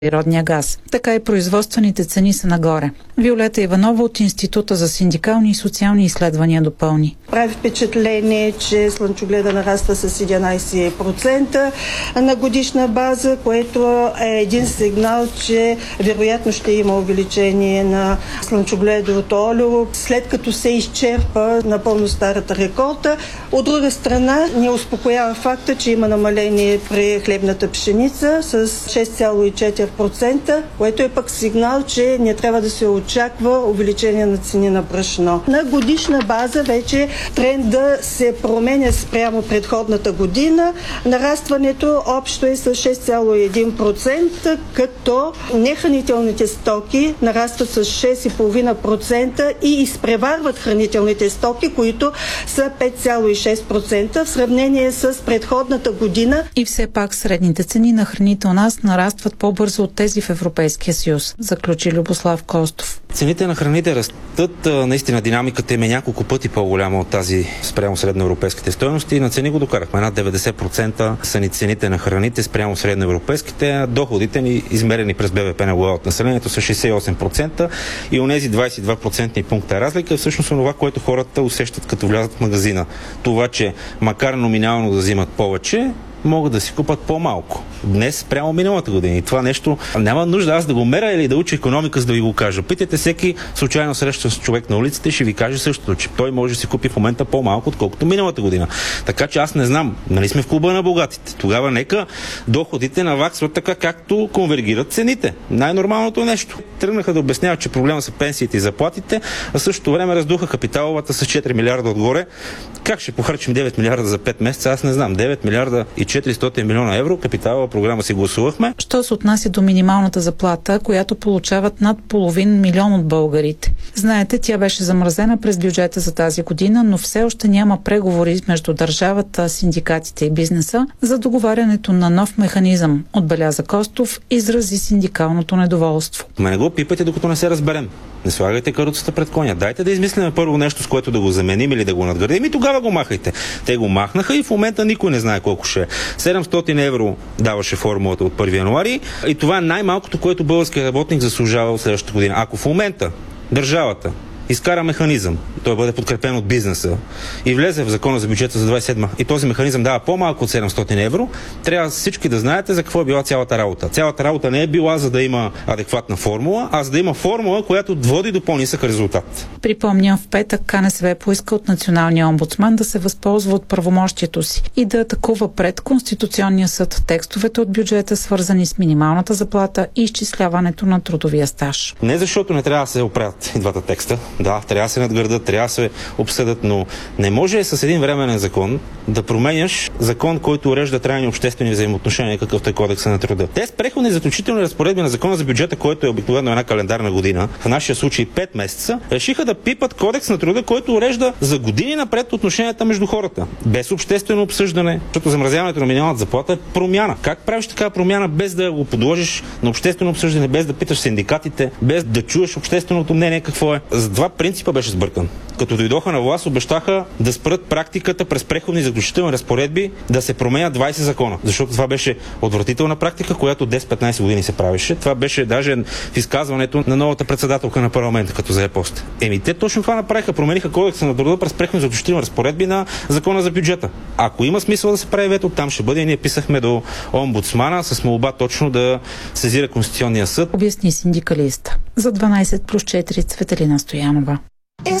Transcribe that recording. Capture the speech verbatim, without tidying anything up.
природния газ. Така и производствените цени са нагоре. Виолета Иванова от Института за синдикални и социални изследвания допълни. Прави впечатление, че слънчогледа нараства с единайсет процента на годишна база, което е един сигнал, че вероятно ще има увеличение на слънчогледовото олио, след като се изчерпа напълно старата реколта. От друга страна, не успокоява факта, че има намаление при хлебната пшеница с шест цяло и четири процента, което е пък сигнал, че не трябва да се очаква увеличение на цени на брашно. На годишна база вече тренда се променя спрямо предходната година. Нарастването общо е с шест цяло и един процента, като нехранителните стоки нарастват с шест цяло и пет процента и изпреварват хранителните стоки, които са пет цяло и шест процента в сравнение с предходната година. И все пак средните цени на храните у нас нарастват по-бързо от тези в Европейския съюз, заключи Любослав Костов. Цените на храните растат, наистина динамиката им е няколко пъти по-голяма от тази спрямо средноевропейските стойности. На цени го докарахме. Над деветдесет процента са ни цените на храните спрямо средноевропейските, а доходите ни, измерени през Б В П на глава от населението, са шейсет и осем процента и онези двайсет и два процентни пункта разлика е всъщност това, което хората усещат като влязат в магазина. Това, че макар номинално да взимат повече, могат да си купат по-малко. Днес прямо миналата година. И това нещо няма нужда аз да го меря или да уча икономика, за да ви го кажа. Питайте всеки случайно среща с човек на улицата и ще ви каже същото, че той може да си купи в момента по-малко, отколкото миналата година. Така че аз не знам. Нали сме в клуба на богатите? Тогава нека доходите наваксват така, както конвергират цените. Най-нормалното нещо. Тръгнаха да обясняват, че проблема са пенсиите и заплатите, а в същото време раздуха капиталовата с четири милиарда отгоре. Как ще похарчим девет милиарда за пет месеца? Аз не знам. девет милиарда и четиристотин милиона евро капиталова програма си гласувахме. Що се отнася до минималната заплата, която получават над половин милион от българите. Знаете, тя беше замразена през бюджета за тази година, но все още няма преговори между държавата, синдикатите и бизнеса за договарянето на нов механизъм, отбеляза Костов, изрази синдикалното недоволство. Ме не го пипайте, докато не се разберем. Не слагайте каруцата пред коня. Дайте да измислим първо нещо, с което да го заменим или да го надградим и тогава го махайте. Те го махнаха и в момента никой не знае колко ще е. седемстотин евро даваше формулата от първи януари и това е най-малкото, което българският работник заслужава в следващата година. Ако в момента държавата изкара механизъм, той бъде подкрепен от бизнеса и влезе в закона за бюджета за двайсет и седма и този механизъм дава по-малко от седемстотин евро, трябва всички да знаете за какво е била цялата работа. Цялата работа не е била за да има адекватна формула, а за да има формула, която води до по-нисък резултат. Припомням, в петък К Н С В поиска от националния омбудсман да се възползва от правомощието си и да атакува пред Конституционния съд текстовете от бюджета, свързани с минималната заплата и изчисляването на трудовия стаж. Не защото не трябва да се оправят и двата текста. Да, трябва да се надградат, трябва да се обсъдят, но не може с един временен закон да променяш закон, който урежда трайни обществени взаимоотношения, какъвто е Кодекса на труда. Те с преходни и заключителни разпоредби на закона за бюджета, който е обикновено една календарна година, в нашия случай пет месеца, решиха да пипат Кодекс на труда, който урежда за години напред отношенията между хората. Без обществено обсъждане, защото замразяването на минималната заплата е промяна. Как правиш такава промяна без да го подложиш на обществено обсъждане, без да питаш синдикатите, без да чуеш общественото мнение какво е? За два принципа беше сбъркан. Като дойдоха на власт, обещаха да спрат практиката през преходни и заключителни разпоредби да се променят двайсет закона. Защото това беше отвратителна практика, която десет-петнайсет години се правеше. Това беше даже в изказването на новата председателка на парламента, като зае пост. Еми, те точно това направиха. Промениха Кодекса на труда през преходни и заключителни разпоредби на закона за бюджета. Ако има смисъл да се прави вето, там ще бъде. Ние писахме до омбудсмана с молба точно да сезира Конституционния съд. Обясни синдикалист. За дванайсет плюс четири Цветелина Стоянова.